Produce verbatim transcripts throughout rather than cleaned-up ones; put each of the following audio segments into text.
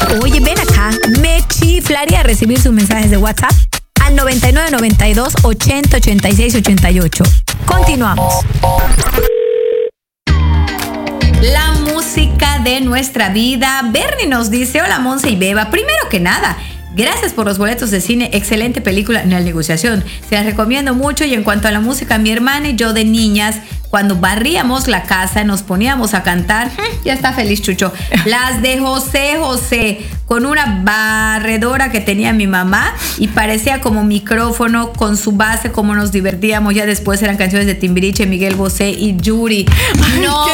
Oye, ven acá. Me chiflaría recibir sus mensajes de WhatsApp al noventa y nueve noventa y dos ochenta ochenta y seis ochenta y ocho. Continuamos. La música de nuestra vida. Bernie nos dice: hola Monse y Beba. Primero que nada, gracias por los boletos de cine. Excelente película en la negociación. Se las recomiendo mucho. Y en cuanto a la música, mi hermana y yo de niñas, cuando barríamos la casa, nos poníamos a cantar. Ya está feliz Chucho. Las de José José, con una barredora que tenía mi mamá y parecía como micrófono con su base, como nos divertíamos. Ya después eran canciones de Timbiriche, Miguel Bosé y Yuri. No,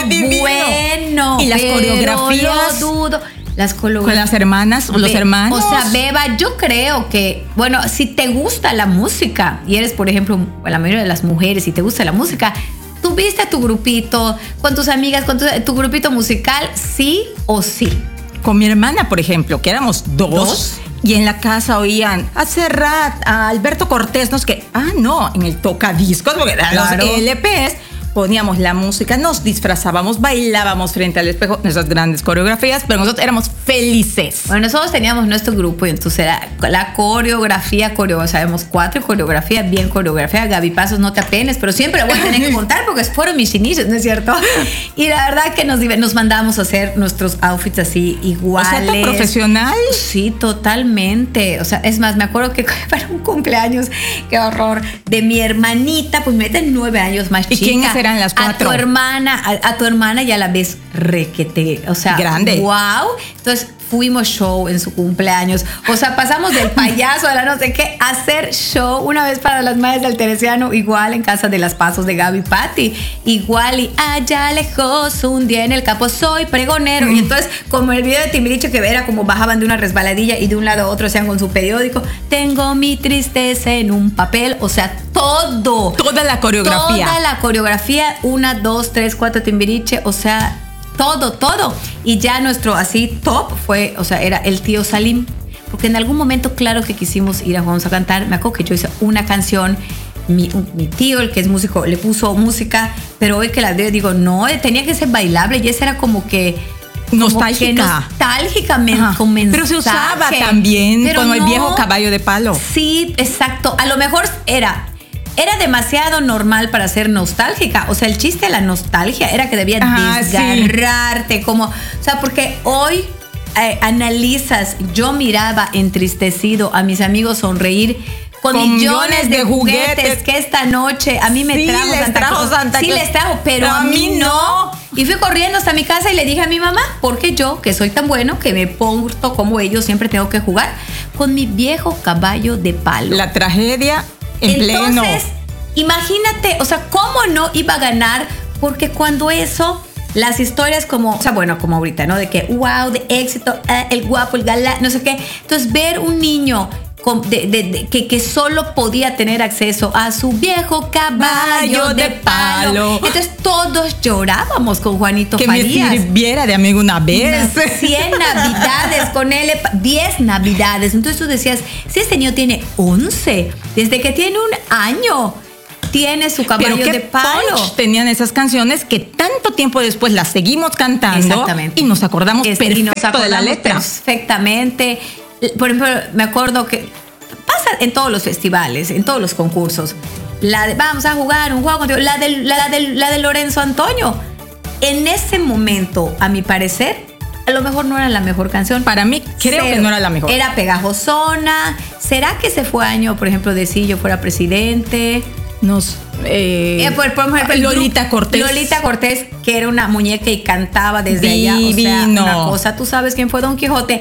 bueno. Y las coreografías. Lo dudo. Las con las hermanas o los hermanos. O sea, Beba, yo creo que, bueno, si te gusta la música y eres, por ejemplo, la mayoría de las mujeres, si te gusta la música, tuviste tu grupito con tus amigas, con tu, tu grupito musical, sí o sí. Con mi hermana, por ejemplo, que éramos dos, ¿Dos? Y en la casa oían a Serrat, a Alberto Cortés, no es que, ah, no, en el tocadiscos, porque eran claro. Los L Pes. Poníamos la música, nos disfrazábamos, bailábamos frente al espejo, nuestras grandes coreografías, pero nosotros éramos felices. Bueno, nosotros teníamos nuestro grupo y entonces era la coreografía, coreo, sabemos cuatro coreografías, bien coreografía. Gaby Pasos, no te apenes, pero siempre la voy a tener que contar porque fueron mis inicios, ¿no es cierto? Y la verdad que nos, nos mandábamos a hacer nuestros outfits así iguales. O sea, ¿tan profesional? Sí, totalmente. O sea, es más, me acuerdo que para un cumpleaños, qué horror, de mi hermanita, pues me meten nueve años más chica. ¿Y quién es eran las cuatro? A tu hermana, a, a tu hermana ya la ves requete, o sea, grande. Wow. Entonces fuimos show en su cumpleaños. O sea, pasamos del payaso a la no sé qué a hacer show una vez para las madres del Teresiano, igual en casa de las Pasos de Gaby Patti, igual y allá lejos un día en el campo soy pregonero. Mm. Y entonces, como el video de Timbiriche que era como bajaban de una resbaladilla y de un lado a otro hacían con su periódico, tengo mi tristeza en un papel, o sea, todo. Toda la coreografía. Toda la coreografía, una, dos, tres, cuatro Timbiriche, o sea, todo, todo. Y ya nuestro así top fue, o sea, era el tío Salim. Porque en algún momento, claro que quisimos ir a Vamos a Cantar. Me acuerdo que yo hice una canción. Mi, mi tío, el que es músico, le puso música. Pero hoy que la veo, digo, no, tenía que ser bailable. Y esa era como que... Nostálgica. Como que nostálgicamente. Con mensaje. Pero se usaba también con no, el viejo caballo de palo. Sí, exacto. A lo mejor era... Era demasiado normal para ser nostálgica. O sea, el chiste de la nostalgia era que debía ah, desgarrarte. Sí. Como, o sea, porque hoy eh, analizas, yo miraba entristecido a mis amigos sonreír con, con millones, millones de, de juguetes, juguetes que esta noche a mí me sí, trajo les Santa trajo Claus. Santa Sí, Claus. les trajo, pero, pero a mí no. no. Y fui corriendo hasta mi casa y le dije a mi mamá, porque yo, que soy tan bueno, que me porto como ellos, siempre tengo que jugar con mi viejo caballo de palo. La tragedia en Entonces, pleno. Imagínate, o sea, ¿cómo no iba a ganar? Porque cuando eso, las historias como, o sea, bueno, como ahorita, ¿no? De que, wow, de éxito, eh, el guapo, el galán, no sé qué. Entonces, ver un niño con, de, de, de, que, que solo podía tener acceso a su viejo caballo de, de palo. palo. Entonces, todos llorábamos con Juanito que Farías. Que me sirviera de amigo una vez. Una, cien navidades con él, diez navidades. Entonces, tú decías, si este niño tiene once, desde que tiene un año... tiene su caballo Pero qué de palo. Punch tenían esas canciones que tanto tiempo después las seguimos cantando. Exactamente. Y nos acordamos es, perfecto y nos acordamos de la letra. Perfectamente. Por ejemplo, me acuerdo que pasa en todos los festivales, en todos los concursos. La de, vamos a jugar un juego contigo. La de, la, de, la de Lorenzo Antonio. En ese momento, a mi parecer, a lo mejor no era la mejor canción. Para mí, creo Cero. que no era la mejor. Era pegajosona. ¿Será que ese fue año, por ejemplo, de si yo fuera presidente? Nos, eh, eh, por, por ejemplo, Lolita Cortés. Lolita Cortés, que era una muñeca y cantaba desde Divino. allá. O sea, una cosa. ¿Tú sabes quién fue Don Quijote?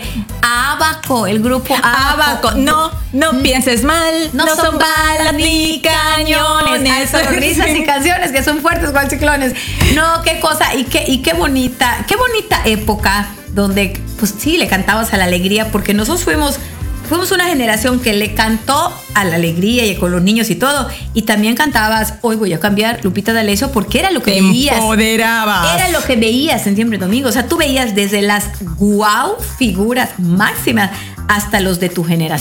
Abaco, el grupo Abaco. Abaco. No, no mm. pienses mal. No, no son balas ni cañones. Hay sonrisas y canciones que son fuertes cual ciclones. No, qué cosa. Y qué, y qué bonita, qué bonita época donde, pues sí, le cantabas a la alegría, porque nosotros fuimos... Fuimos una generación que le cantó a la alegría y con los niños y todo. Y también cantabas, hoy voy a cambiar, Lupita D'Alessio, porque era lo que Te veías. Empoderabas. Era lo que veías en Siempre Domingo. O sea, tú veías desde las guau figuras máximas hasta los de tu generación.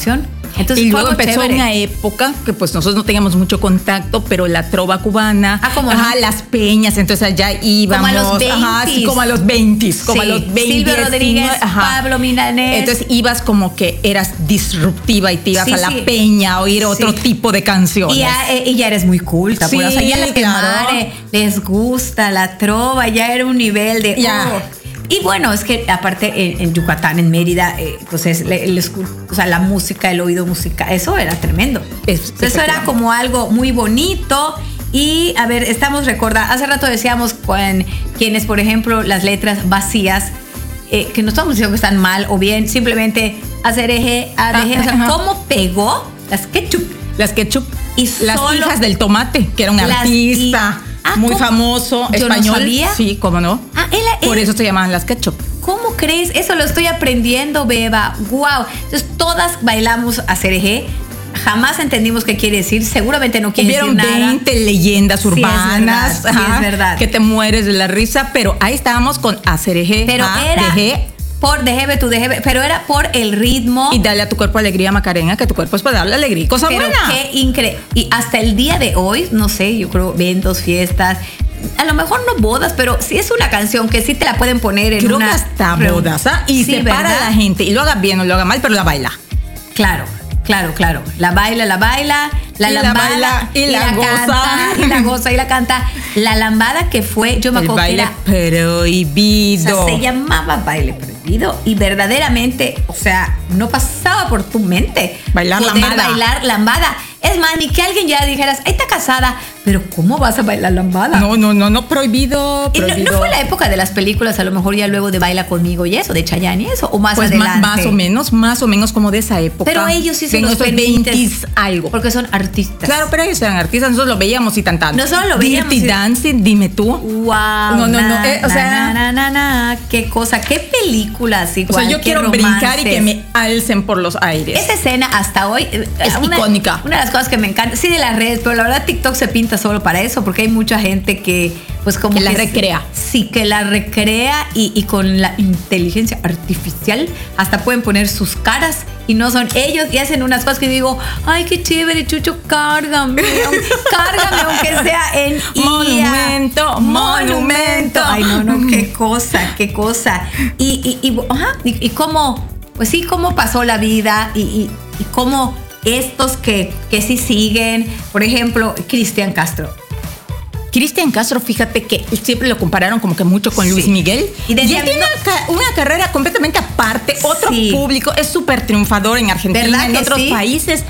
Entonces, y luego empezó chévere. una época que pues nosotros no teníamos mucho contacto, pero la trova cubana, ah, ¿cómo ajá, no? las peñas, entonces allá íbamos. Como a los veinte. Ajá, sí, como a los veinte. Como sí. a los veinte. Silvio Rodríguez, ajá. Pablo Milanés. Entonces ibas como que eras disruptiva y te ibas sí, a la sí. peña a oír sí. otro tipo de canciones. Y ya, eh, y ya eres muy culta, sí, pues, o sea, ya las claro. que les gusta la trova, ya era un nivel de... Ya. Oh. Y bueno, es que aparte en, en Yucatán, en Mérida, eh, pues es, el, el, o sea, la música, el oído musical, eso era tremendo. Es, eso era como algo muy bonito. Y a ver, estamos recordando, hace rato decíamos con quienes, por ejemplo, las letras vacías, eh, que no estamos diciendo que están mal o bien, simplemente hacer eje, areje, ah, o sea, ¿cómo pegó las ketchup? Las ketchup. Y las hijas del tomate, que era un artista. Y, Ah, muy ¿cómo? Famoso, Yo español. No sabía. Sí, cómo no. Ah, él, él. Por eso se llamaban las ketchup. ¿Cómo crees? Eso lo estoy aprendiendo, Beba. Wow. Entonces todas bailamos a cereje. Jamás entendimos qué quiere decir. Seguramente no quiere Hubieron decir nada. veinte leyendas urbanas. Sí, es verdad. Sí, es verdad. Que te mueres de la risa, pero ahí estábamos con acereje. Pero a, era dejé, por dejebe, tu dejebe, pero era por el ritmo. Y dale a tu cuerpo alegría, Macarena, que tu cuerpo es para darle alegría. Cosa pero buena. Qué increíble. Y hasta el día de hoy, no sé, yo creo eventos, fiestas. A lo mejor no bodas, pero sí es una canción que sí te la pueden poner en Creo una... que hasta bodas, ¿ah? Y sí, se para ¿verdad? La gente. Y lo haga bien o lo haga mal, pero la baila. Claro, claro, claro. La baila, la baila, la y lambada. La baila, y, y la, la goza. Canta, y la goza y la canta. La lambada que fue, yo me el acuerdo baile que era... prohibido. O sea, se llamaba baile prohibido. Y verdaderamente, o sea, no pasaba por tu mente. Bailar poder lambada. bailar lambada. Es más, ni que alguien ya dijeras, ahí está casada, pero ¿cómo vas a bailar lambada? No, no, no, no, prohibido, prohibido. ¿Y no, no fue la época de las películas, a lo mejor ya luego de Baila Conmigo y eso, de Chayanne y eso? ¿O más pues adelante? Más, más o menos, más o menos como de esa época. Pero ellos sí se los veinte algo. Porque son artistas. Claro, pero ellos eran artistas, nosotros lo veíamos y tanto. Nosotros lo veíamos. Dirty y... Dancing, dime tú. Wow. No, no, no. Eh, o sea, na, na, na, na, qué cosa, qué películas igual. O sea, yo quiero romances. Brincar y que me alcen por los aires. Esa escena hasta hoy es una, icónica. Una de las cosas que me encanta. Sí, de las redes, pero la verdad TikTok se pinta solo para eso, porque hay mucha gente que pues como que que la recrea. Sí, que la recrea y, y con la inteligencia artificial hasta pueden poner sus caras y no son ellos y hacen unas cosas que digo, ay, qué chévere, Chucho, cárgame, cárgame aunque sea en monumento, monumento. Ay, no, no, qué cosa, qué cosa. Y, y, y, ajá, y, y cómo, pues sí, cómo pasó la vida y, y, y cómo estos que, que sí siguen, por ejemplo, Cristian Castro. Cristian Castro, fíjate que siempre lo compararon como que mucho con sí. Luis Miguel. Y, y él tiene una, una carrera completamente aparte, otro sí. público, es súper triunfador en Argentina, en otros sí? países.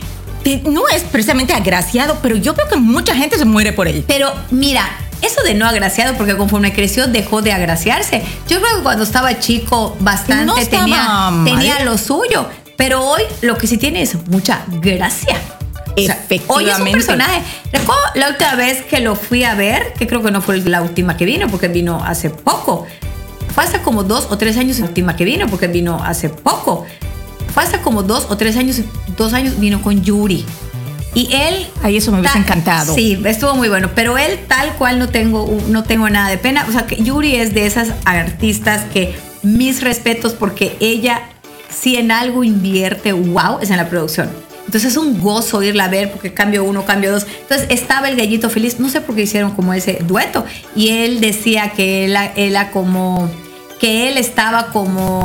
No es precisamente agraciado, pero yo creo que mucha gente se muere por él. Pero mira, eso de no agraciado, porque conforme creció dejó de agraciarse. Yo creo que cuando estaba chico bastante no tenía, tenía lo suyo. Pero hoy lo que sí tiene es mucha gracia. O sea, hoy es un personaje. Recuerdo la última vez que lo fui a ver, que creo que no fue la última que vino, porque vino hace poco. Fue hace como dos o tres años la última que vino, porque vino hace poco. Fue hace como dos o tres años, dos años vino con Yuri. Y él... Ay, eso me hubiese encantado. Sí, estuvo muy bueno. Pero él tal cual no tengo, no tengo nada de pena. O sea, que Yuri es de esas artistas que mis respetos, porque ella... si en algo invierte, wow, es en la producción. Entonces es un gozo irla a ver porque cambio uno, cambio dos. Entonces estaba el Gallito Feliz, no sé por qué hicieron como ese dueto. Y él decía que él era como, que él estaba como